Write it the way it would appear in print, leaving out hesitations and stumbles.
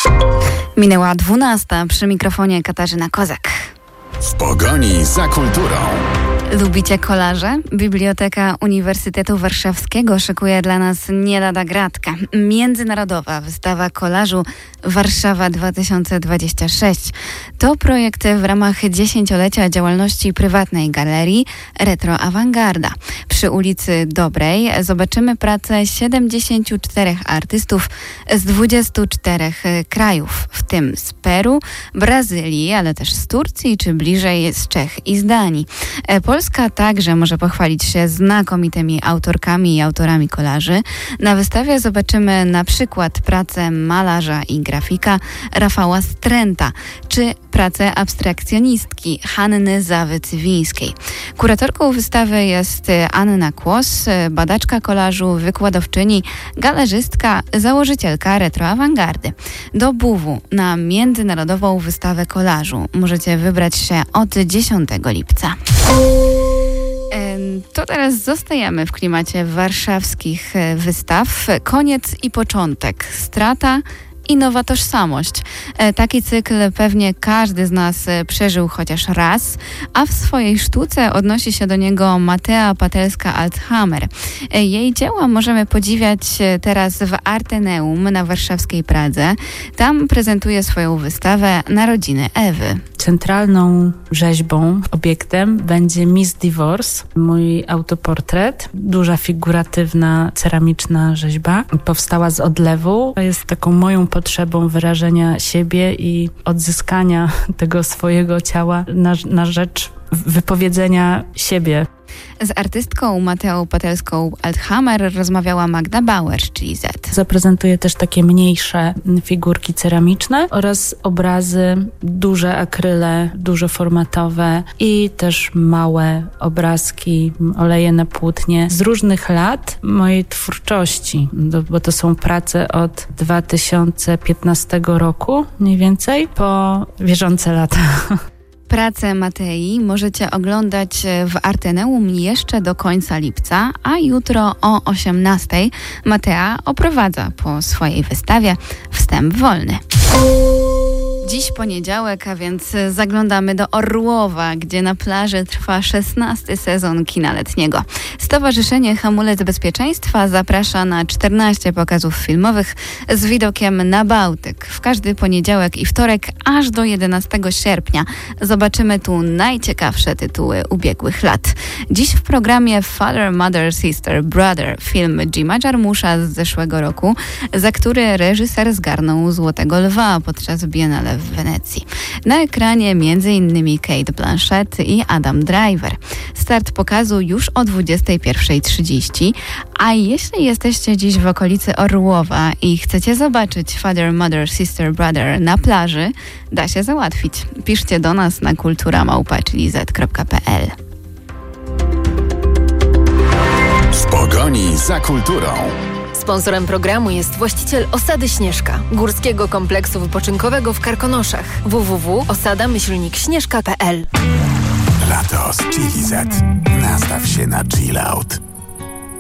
Minęła 12:00, przy mikrofonie Katarzyna Kozak. W pogoni za kulturą. Lubicie kolarze? Biblioteka Uniwersytetu Warszawskiego szykuje dla nas nie lada gratka. Międzynarodowa wystawa kolażu Warszawa 2026. To projekt w ramach 10-lecia działalności prywatnej galerii Retro Awangarda. Przy ulicy Dobrej zobaczymy pracę 74 artystów z 24 krajów, w tym z Peru, Brazylii, ale też z Turcji czy bliżej z Czech i z Danii. Polska także może pochwalić się znakomitymi autorkami i autorami kolaży. Na wystawie zobaczymy na przykład pracę malarza i grafika Rafała Stręta, czy pracę abstrakcjonistki Hanny Zawy-Cywińskiej. Kuratorką wystawy jest Anna Kłos, badaczka kolażu, wykładowczyni, galerzystka, założycielka Retro Awangardy. Do Buwu na międzynarodową wystawę kolażu możecie wybrać się od 10 lipca. To teraz zostajemy w klimacie warszawskich wystaw. Koniec i początek. Strata i nowa tożsamość. Taki cykl pewnie każdy z nas przeżył chociaż raz, a w swojej sztuce odnosi się do niego Matea Patelska-Althammer. Jej dzieła możemy podziwiać teraz w Arteneum na warszawskiej Pradze. Tam prezentuje swoją wystawę Narodziny Ewy. Centralną rzeźbą, obiektem będzie Miss Divorce, mój autoportret. Duża, figuratywna, ceramiczna rzeźba. Powstała z odlewu. Jest taką moją potrzebą wyrażenia siebie i odzyskania tego swojego ciała na rzecz wypowiedzenia siebie. Z artystką Mateą Patelską-Althammer rozmawiała Magda Bauer, czyli Z. Zaprezentuję też takie mniejsze figurki ceramiczne oraz obrazy, duże akryle, dużoformatowe i też małe obrazki, oleje na płótnie z różnych lat mojej twórczości, bo to są prace od 2015 roku mniej więcej po bieżące lata. Pracę Matei możecie oglądać w Arteneum jeszcze do końca lipca, a jutro o 18:00 Matea oprowadza po swojej wystawie Wstęp wolny. Dziś poniedziałek, a więc zaglądamy do Orłowa, gdzie na plaży trwa 16. sezon kina letniego. Stowarzyszenie Hamulec Bezpieczeństwa zaprasza na 14 pokazów filmowych z widokiem na Bałtyk. W każdy poniedziałek i wtorek aż do 11 sierpnia zobaczymy tu najciekawsze tytuły ubiegłych lat. Dziś w programie Father, Mother, Sister, Brother, film Jima Jarmusza z zeszłego roku, za który reżyser zgarnął Złotego Lwa podczas Biennale w Wenecji. Na ekranie m.in. Cate Blanchett i Adam Driver. Start pokazu już o 21:30, a jeśli jesteście dziś w okolicy Orłowa i chcecie zobaczyć Father, Mother, Sister, Brother na plaży, da się załatwić. Piszcie do nas na kultura@z.pl. W pogoni za kulturą. Sponsorem programu jest właściciel Osady Śnieżka, górskiego kompleksu wypoczynkowego w Karkonoszach. www.osada-śnieżka.pl. Lato z Chili Z. Nastaw się na chill out.